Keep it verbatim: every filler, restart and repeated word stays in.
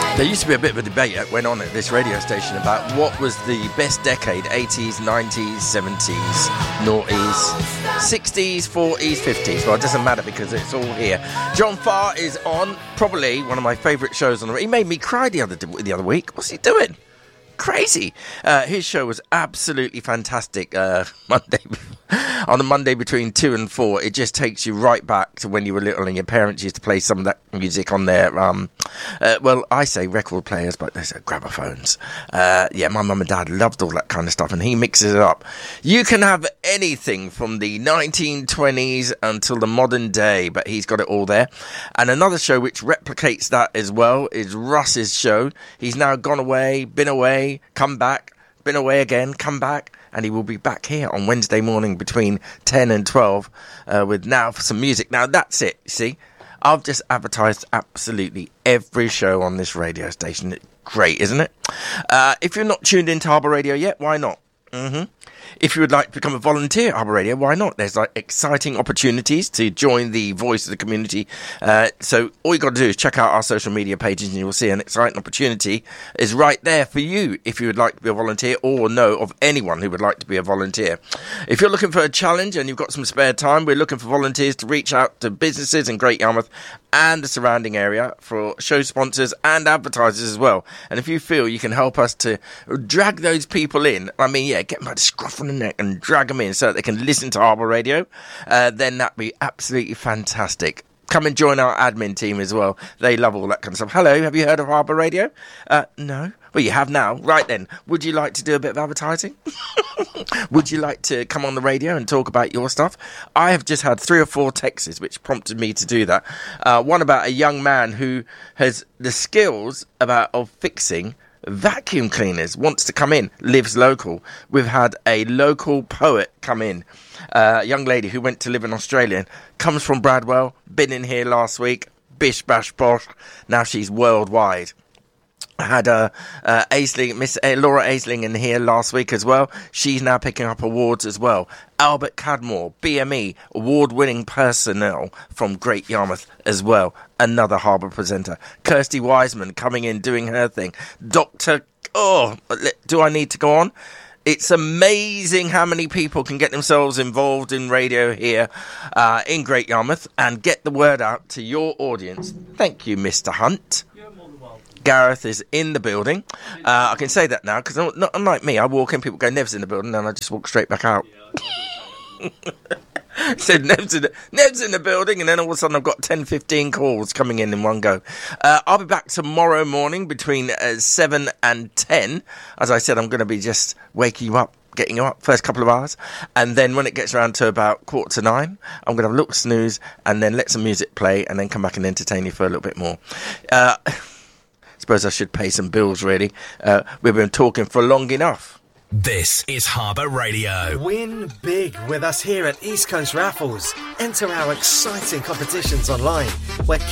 There used to be a bit of a debate that went on at this radio station about what was the best decade, eighties, nineties, seventies, noughties, sixties, forties, fifties. Well, it doesn't matter because it's all here. John Farr is on, probably one of my favourite shows on the... He made me cry the other the other week. What's he doing? Crazy. Uh, his show was absolutely fantastic. Uh, Monday on a Monday between two and four, it just takes you right back to when you were little and your parents used to play some of that music on their um, uh, well, I say record players, but they say gramophones. Uh, yeah, my mum and dad loved all that kind of stuff, and he mixes it up. You can have anything from the nineteen twenties until the modern day, but he's got it all there. And another show which replicates that as well is Russ's show. He's now gone away, been away, come back, been away again, come back, and he will be back here on Wednesday morning between ten and twelve uh, with Now for some music. Now that's it, you see. I've just advertised absolutely every show on this radio station. Great, isn't it? Uh, if you're not tuned into Harbour Radio yet, why not? Mm-hmm. If you would like to become a volunteer at Harbour Radio, why not? There's like exciting opportunities to join the voice of the community. Uh, so all you got to do is check out our social media pages and you will see an exciting opportunity is right there for you if you would like to be a volunteer or know of anyone who would like to be a volunteer. If you're looking for a challenge and you've got some spare time, we're looking for volunteers to reach out to businesses in Great Yarmouth and the surrounding area for show sponsors and advertisers as well. And if you feel you can help us to drag those people in, I mean, yeah, get them by the scruff of the neck and drag them in so that they can listen to Harbour Radio, uh, then that'd be absolutely fantastic. Come and join our admin team as well. They love all that kind of stuff. Hello, have you heard of Harbour Radio? Uh, no? Well, you have now. Right then, would you like to do a bit of advertising? Would you like to come on the radio and talk about your stuff? I have just had three or four texts which prompted me to do that. Uh, one about a young man who has the skills about of fixing vacuum cleaners, wants to come in, lives local. We've had a local poet come in, uh, a young lady who went to live in Australia, comes from Bradwell, been in here last week, bish bash bosh, now she's worldwide. I had uh, uh, Aisling, Miss uh, Laura Aisling in here last week as well. She's now picking up awards as well. Albert Cadmore, B M E, award-winning personnel from Great Yarmouth as well. Another Harbour presenter. Kirsty Wiseman coming in, doing her thing. Doctor Oh, do I need to go on? It's amazing how many people can get themselves involved in radio here uh, in Great Yarmouth and get the word out to your audience. Thank you, Mister Hunt. Gareth is in the building. Uh, I can say that now because not unlike me, I walk in, people go, Nev's in the building, and I just walk straight back out. Said Nev's in, the, Nev's in the building, and then all of a sudden I've got ten, fifteen calls coming in in one go. Uh, I'll be back tomorrow morning between uh, seven and ten. As I said, I'm going to be just waking you up, getting you up first couple of hours, and then when it gets around to about quarter to nine, I'm going to have a little snooze and then let some music play and then come back and entertain you for a little bit more. Uh... Suppose I should pay some bills, really. Uh, we've been talking for long enough. This is Harbour Radio. Win big with us here at East Coast Raffles. Enter our exciting competitions online, where